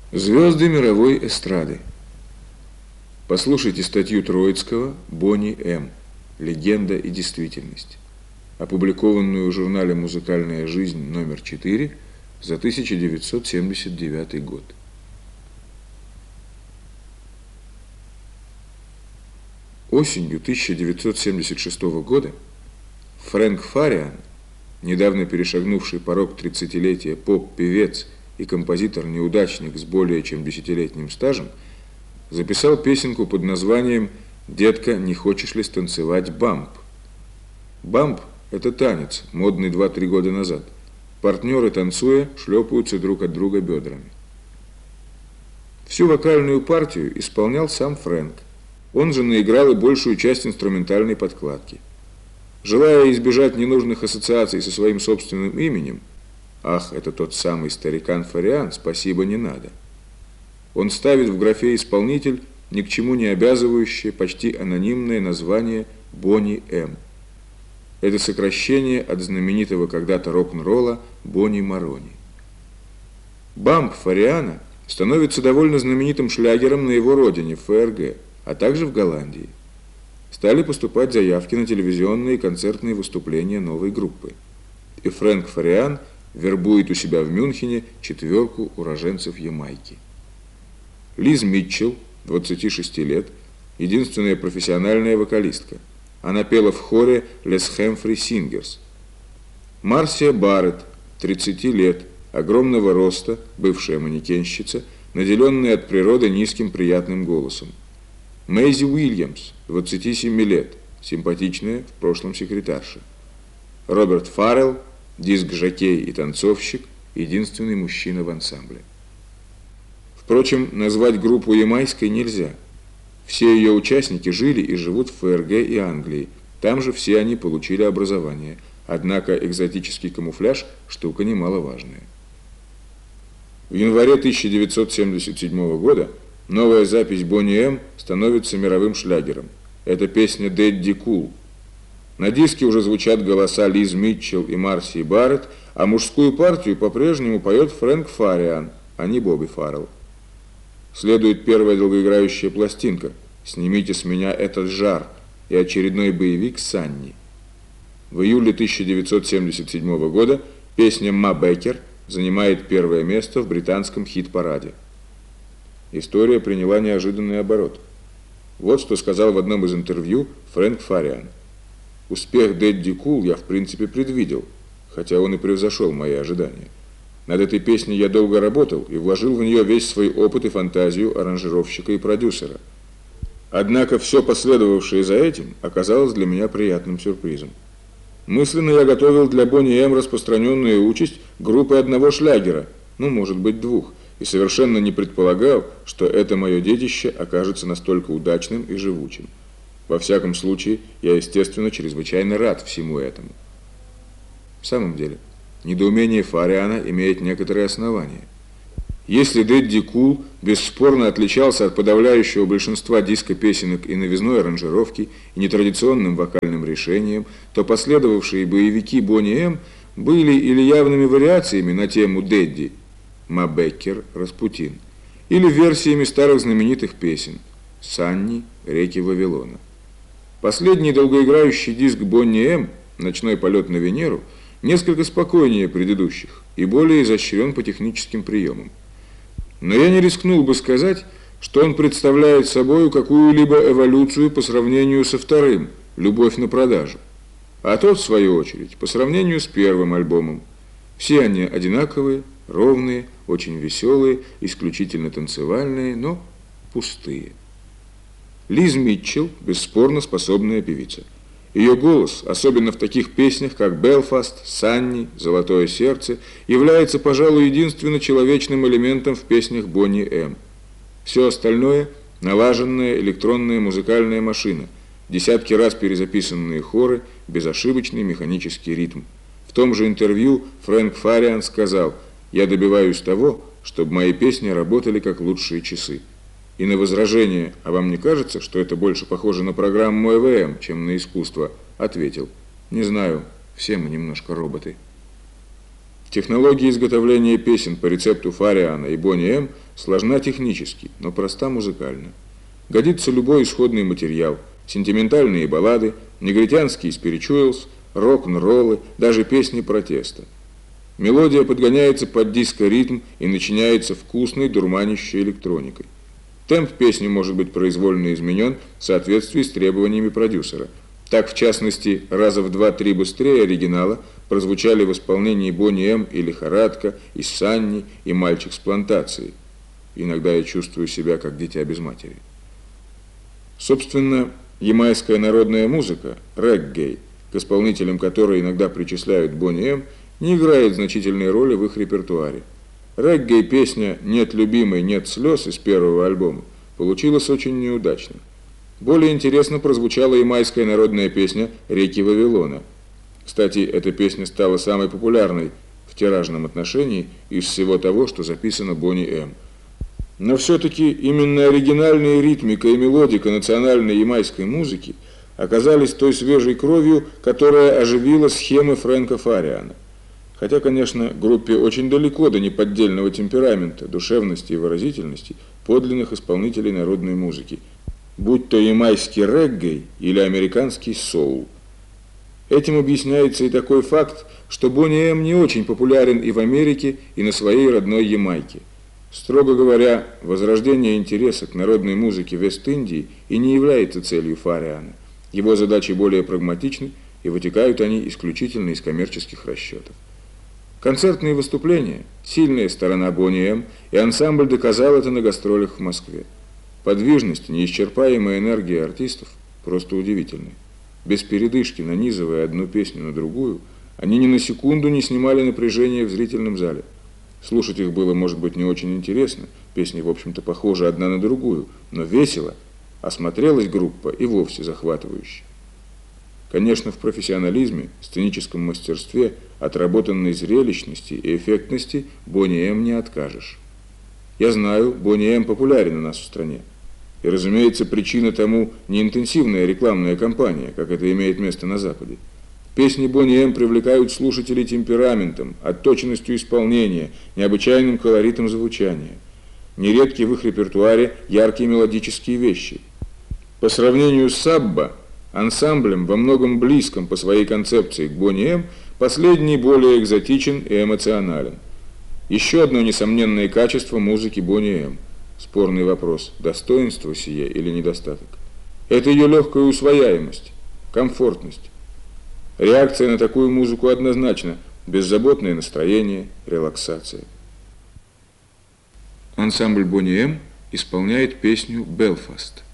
Звезды мировой эстрады. Послушайте статью Троицкого «Бонни М. Легенда и действительность», опубликованную в журнале «Музыкальная жизнь» номер 4 за 1979 год. Осенью 1976 года Фрэнк Фариан, недавно перешагнувший порог 30-летия поп-певец и композитор-неудачник с более чем 10-летним стажем, записал песенку под названием «Детка, не хочешь ли станцевать бамп?». Бамп – это танец, модный 2-3 года назад. Партнеры, танцуя, шлепаются друг от друга бедрами. Всю вокальную партию исполнял сам Фрэнк. Он же наиграл и большую часть инструментальной подкладки. Желая избежать ненужных ассоциаций со своим собственным именем, ах, это тот самый старикан Фариан, спасибо, не надо, он ставит в графе «исполнитель» ни к чему не обязывающее, почти анонимное название «Бонни М». Это сокращение от знаменитого когда-то рок-н-ролла Бонни Марони. Бамп Фариана становится довольно знаменитым шлягером на его родине, в ФРГ, а также в Голландии. Стали поступать заявки на телевизионные и концертные выступления новой группы. И Фрэнк Фариан вербует у себя в Мюнхене 4 уроженцев Ямайки. Лиз Митчелл, 26 лет, единственная профессиональная вокалистка. Она пела в хоре Les Humphrey Singers. Марсия Барретт, 30 лет, огромного роста, бывшая манекенщица, наделенная от природы низким приятным голосом. Мэйзи Уильямс, 27 лет, симпатичная, в прошлом секретарша. Роберт Фаррелл, диск-жокей и танцовщик, единственный мужчина в ансамбле. Впрочем, назвать группу ямайской нельзя. Все ее участники жили и живут в ФРГ и Англии, там же все они получили образование, однако экзотический камуфляж – штука немаловажная. В январе 1977 года новая запись Бонни М становится мировым шлягером. Это песня «Дэдди Кул». На диске уже звучат голоса Лиз Митчелл и Марсии Барретт, а мужскую партию по-прежнему поет Фрэнк Фариан, а не Бобби Фаррелл. Следует первая долгоиграющая пластинка «Снимите с меня этот жар» и очередной боевик «Санни». В июле 1977 года песня «Ма Беккер» занимает первое место в британском хит-параде. История приняла неожиданный оборот. Вот что сказал в одном из интервью Фрэнк Фариан. «Успех Дэдди Кул я в принципе предвидел, хотя он и превзошел мои ожидания. Над этой песней я долго работал и вложил в нее весь свой опыт и фантазию аранжировщика и продюсера. Однако все последовавшее за этим оказалось для меня приятным сюрпризом. Мысленно я готовил для Бонни М распространенную участь группы одного шлягера, может быть 2, и совершенно не предполагал, что это мое детище окажется настолько удачным и живучим. Во всяком случае, я, естественно, чрезвычайно рад всему этому». В самом деле, недоумение Фариана имеет некоторые основания. Если Дэдди Кул бесспорно отличался от подавляющего большинства диско-песенок и новизной аранжировки, и нетрадиционным вокальным решением, то последовавшие боевики Бонни М были или явными вариациями на тему Дэдди «Ма Беккер», «Распутин», или версиями старых знаменитых песен «Санни», «Реки Вавилона». Последний долгоиграющий диск Бонни М «Ночной полет на Венеру» несколько спокойнее предыдущих и более изощрен по техническим приемам. Но я не рискнул бы сказать, что он представляет собой какую-либо эволюцию по сравнению со вторым «Любовь на продажу», а тот, в свою очередь, по сравнению с первым альбомом. Все они одинаковые, ровные, очень веселые, исключительно танцевальные, но пустые. Лиз Митчелл – бесспорно способная певица. Ее голос, особенно в таких песнях, как «Белфаст», «Санни», «Золотое сердце», является, пожалуй, единственно человечным элементом в песнях Бонни М. Все остальное – налаженная электронная музыкальная машина, десятки раз перезаписанные хоры, безошибочный механический ритм. В том же интервью Фрэнк Фариан сказал: «Я добиваюсь того, чтобы мои песни работали как лучшие часы». И на возражение «А вам не кажется, что это больше похоже на программу ЭВМ, чем на искусство?» ответил: «Не знаю, все мы немножко роботы». В технологии изготовления песен по рецепту Фариана и Бонни М сложна технически, но проста музыкально. Годится любой исходный материал, сентиментальные баллады, негритянские спиричуэлс, рок-н-роллы, даже песни протеста. Мелодия подгоняется под диско-ритм и начиняется вкусной, дурманящей электроникой. Темп песни может быть произвольно изменен в соответствии с требованиями продюсера. Так, в частности, раза в 2-3 быстрее оригинала прозвучали в исполнении Бонни М. и «Лихорадка», и «Санни», и «Мальчик с плантации». Иногда я чувствую себя как дитя без матери. Собственно, ямайская народная музыка, реггей, к исполнителям которой иногда причисляют Бонни М., не играет значительной роли в их репертуаре. Реггей-песня «Нет любимой, нет слез» из первого альбома получилась очень неудачно. Более интересно прозвучала ямайская народная песня «Реки Вавилона». Кстати, эта песня стала самой популярной в тиражном отношении из всего того, что записано Бонни М. Но все-таки именно оригинальная ритмика и мелодика национальной ямайской музыки оказались той свежей кровью, которая оживила схемы Фрэнка Фариана. Хотя, конечно, группе очень далеко до неподдельного темперамента, душевности и выразительности подлинных исполнителей народной музыки, будь то ямайский реггей или американский соул. Этим объясняется и такой факт, что Бонни М. не очень популярен и в Америке, и на своей родной Ямайке. Строго говоря, возрождение интереса к народной музыке Вест-Индии и не является целью Фариана. Его задачи более прагматичны, и вытекают они исключительно из коммерческих расчетов. Концертные выступления – сильная сторона Бонни М., и ансамбль доказал это на гастролях в Москве. Подвижность, неисчерпаемая энергия артистов просто удивительны. Без передышки, нанизывая одну песню на другую, они ни на секунду не снимали напряжение в зрительном зале. Слушать их было, может быть, не очень интересно, песни, в общем-то, похожи одна на другую, но весело, а смотрелась группа и вовсе захватывающе. Конечно, в профессионализме, сценическом мастерстве, отработанной зрелищности и эффектности Бонни М. не откажешь. Я знаю, Бонни М. популярен у нас в стране. И, разумеется, причина тому не интенсивная рекламная кампания, как это имеет место на Западе. Песни Бонни М. привлекают слушателей темпераментом, отточенностью исполнения, необычайным колоритом звучания. Нередки в их репертуаре яркие мелодические вещи. По сравнению с Сабба, ансамблем, во многом близком по своей концепции к Бонни М., последний более экзотичен и эмоционален. Еще одно несомненное качество музыки Бонни М. Спорный вопрос, достоинство сие или недостаток. Это ее легкая усвояемость, комфортность. Реакция на такую музыку однозначно беззаботное настроение, релаксация. Ансамбль Бонни М. исполняет песню «Белфаст».